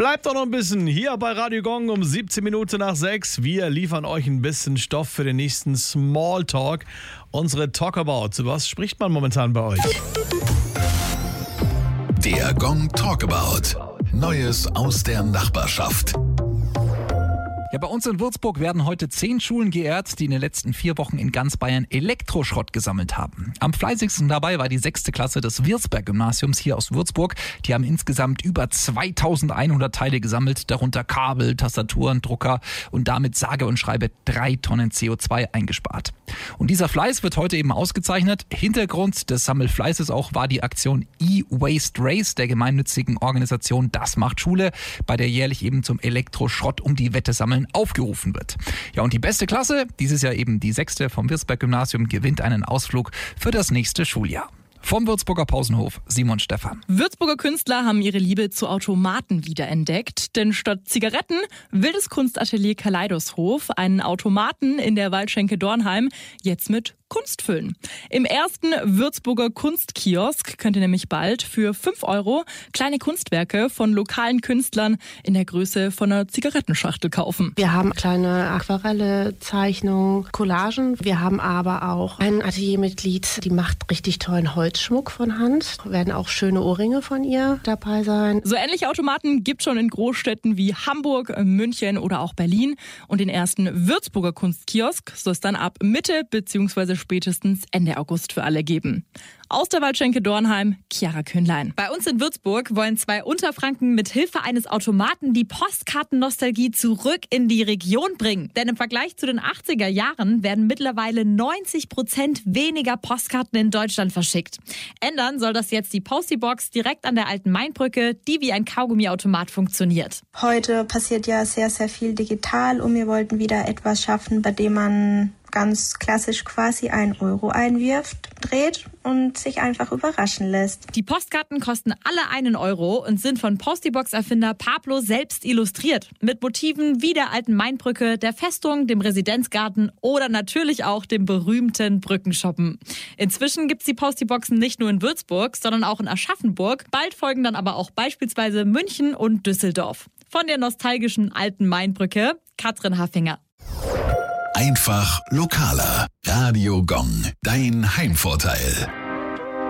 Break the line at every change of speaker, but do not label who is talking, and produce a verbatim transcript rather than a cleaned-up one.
Bleibt doch noch ein bisschen hier bei Radio Gong um siebzehn Minuten nach sechs. Wir liefern euch ein bisschen Stoff für den nächsten Smalltalk. Unsere Talkabout. Was spricht man momentan bei euch?
Der Gong Talkabout. Neues aus der Nachbarschaft.
Ja, bei uns in Würzburg werden heute zehn Schulen geehrt, die in den letzten vier Wochen in ganz Bayern Elektroschrott gesammelt haben. Am fleißigsten dabei war die sechste Klasse des Wirsberg-Gymnasiums hier aus Würzburg. Die haben insgesamt über zweitausendeinhundert Teile gesammelt, darunter Kabel, Tastaturen, Drucker und damit sage und schreibe drei Tonnen C O zwei eingespart. Und dieser Fleiß wird heute eben ausgezeichnet. Hintergrund des Sammelfleißes auch war die Aktion E-Waste Race der gemeinnützigen Organisation Das macht Schule, bei der jährlich eben zum Elektroschrott um die Wette sammeln aufgerufen wird. Ja, und die beste Klasse, dieses Jahr eben die sechste vom Wirsberg-Gymnasium, gewinnt einen Ausflug für das nächste Schuljahr. Vom Würzburger Pausenhof, Simon Stephan.
Würzburger Künstler haben ihre Liebe zu Automaten wiederentdeckt. Denn statt Zigaretten will das Kunstatelier Kaleidoskop einen Automaten in der Waldschenke Dornheim jetzt mit Kunst füllen. Im ersten Würzburger Kunstkiosk könnt ihr nämlich bald für fünf Euro kleine Kunstwerke von lokalen Künstlern in der Größe von einer Zigarettenschachtel kaufen.
Wir haben kleine Aquarelle, Zeichnungen, Collagen. Wir haben aber auch ein Ateliermitglied, die macht richtig tollen Holzschmuck von Hand. Werden auch schöne Ohrringe von ihr dabei sein.
So ähnliche Automaten gibt es schon in Großstädten wie Hamburg, München oder auch Berlin. Und den ersten Würzburger Kunstkiosk soll es dann ab Mitte bzw. spätestens Ende August für alle geben. Aus der Waldschenke Dornheim, Chiara Kühnlein.
Bei uns in Würzburg wollen zwei Unterfranken mit Hilfe eines Automaten die Postkartennostalgie zurück in die Region bringen. Denn im Vergleich zu den achtziger Jahren werden mittlerweile neunzig Prozent weniger Postkarten in Deutschland verschickt. Ändern soll das jetzt die Postybox direkt an der alten Mainbrücke, die wie ein Kaugummiautomat funktioniert.
Heute passiert ja sehr, sehr viel digital und wir wollten wieder etwas schaffen, bei dem man ganz klassisch quasi einen Euro einwirft, dreht und sich einfach überraschen lässt.
Die Postkarten kosten alle einen Euro und sind von Postybox-Erfinder Pablo selbst illustriert. Mit Motiven wie der alten Mainbrücke, der Festung, dem Residenzgarten oder natürlich auch dem berühmten Brückenshoppen. Inzwischen gibt's die Postyboxen nicht nur in Würzburg, sondern auch in Aschaffenburg. Bald folgen dann aber auch beispielsweise München und Düsseldorf. Von der nostalgischen alten Mainbrücke, Katrin Haffinger.
Einfach lokaler. Radio Gong, dein Heimvorteil.